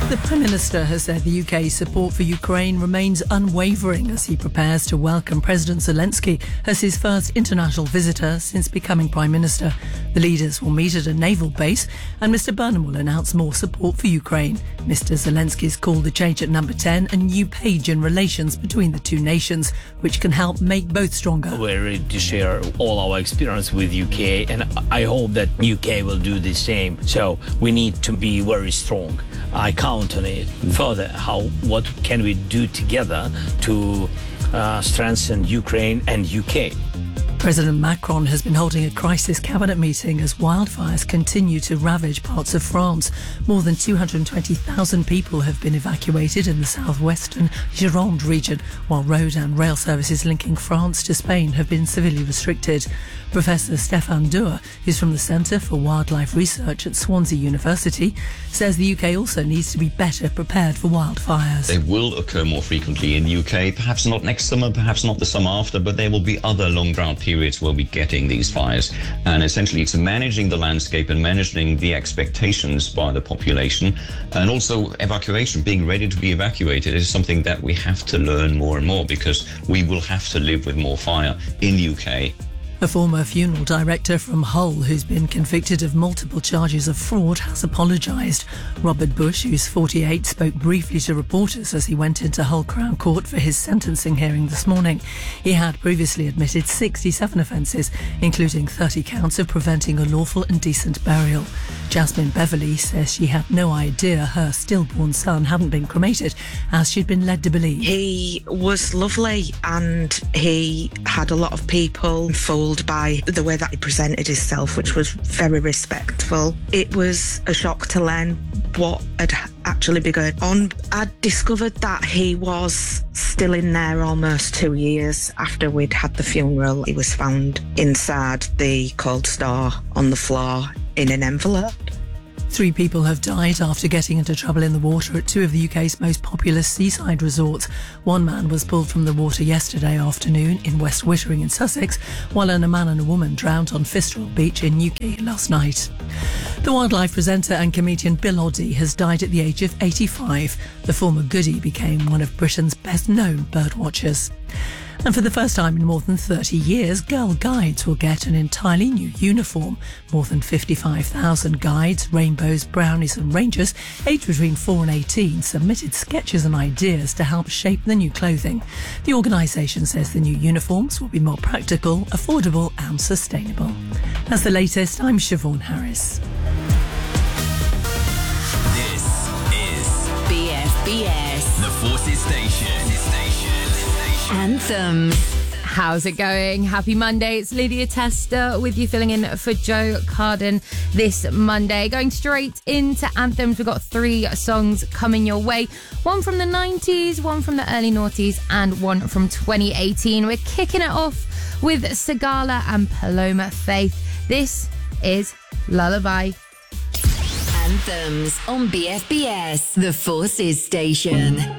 The Prime Minister has said the UK's support for Ukraine remains unwavering as he prepares to welcome President Zelensky as his first international visitor since becoming Prime Minister. The leaders will meet at a naval base and Mr Burnham will announce more support for Ukraine. Mr Zelensky's called the change at Number 10 a new page in relations between the two nations, which can help make both stronger. We're ready to share all our experience with UK, and I hope that UK will do the same. So we need to be very strong. I count on it. Further, what can we do together to strengthen Ukraine and UK? President Macron has been holding a crisis cabinet meeting as wildfires continue to ravage parts of France. More than 220,000 people have been evacuated in the southwestern Gironde region, while road and rail services linking France to Spain have been severely restricted. Professor Stefan Deur, who's from the Centre for Wildlife Research at Swansea University, says the UK also needs to be better prepared for wildfires. They will occur more frequently in the UK, perhaps not next summer, perhaps not the summer after, but there will be other long drought periods where we're getting these fires. And essentially it's managing the landscape and managing the expectations by the population, and also evacuation, being ready to be evacuated is something that we have to learn more and more, because we will have to live with more fire in the UK. A former funeral director from Hull who's been convicted of multiple charges of fraud has apologised. Robert Bush, who's 48, spoke briefly to reporters as he went into Hull Crown Court for his sentencing hearing this morning. He had previously admitted 67 offences, including 30 counts of preventing a lawful and decent burial. Jasmine Beverley says she had no idea her stillborn son hadn't been cremated, as she'd been led to believe. He was lovely and he had a lot of people fooled by the way that he presented himself, which was very respectful. It was a shock to learn what had actually been going on. I discovered that he was still in there almost 2 years after we'd had the funeral. He was found inside the cold store on the floor in an envelope. 3 people have died after getting into trouble in the water at 2 of the UK's most populous seaside resorts. One man was pulled from the water yesterday afternoon in West Wittering in Sussex, while a man and a woman drowned on Fistral Beach in Newquay last night. The wildlife presenter and comedian Bill Oddie has died at the age of 85. The former Goody became one of Britain's best-known birdwatchers. And for the first time in more than 30 years, Girl Guides will get an entirely new uniform. More than 55,000 guides, rainbows, brownies and rangers aged between 4 and 18 submitted sketches and ideas to help shape the new clothing. The organisation says the new uniforms will be more practical, affordable and sustainable. That's the latest. I'm Siobhan Harris. This is BFBS, the Forces Station. Anthems. How's it going? Happy Monday. It's Lydia Tester with you, filling in for Joe Carden this Monday. Going straight into Anthems, we've got 3 songs coming your way. One from the 90s, one from the early noughties, and one from 2018. We're kicking it off with Sigala and Paloma Faith. This is Lullaby. Anthems on BFBS, the Forces Station.